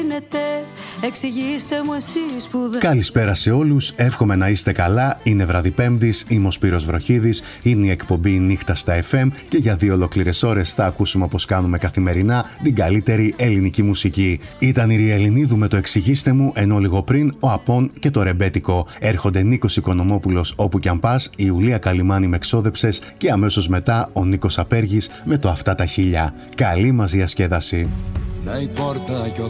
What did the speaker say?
Εξηγήστε μου εσείς που δεν... Καλησπέρα σε όλους, εύχομαι να είστε καλά. Είναι βράδυ Πέμπτης, είμαι ο Σπύρος Βροχίδης, είναι η εκπομπή Νύχτα στα FM και για 2 ολόκληρες ώρες θα ακούσουμε όπως κάνουμε καθημερινά την καλύτερη ελληνική μουσική. Ήταν η Ριελινίδου με το Εξηγήστε μου, ενώ λίγο πριν ο Απών και το Ρεμπέτικο. Έρχονται Νίκος Οικονομόπουλος όπου κι αν πας, η Ιουλία Καλιμάνη με Ξόδεψες και αμέσως μετά ο Νίκος Απέργης με το Αυτά τα χίλια. Καλή μας διασκέδαση. Να η πόρτα κι ο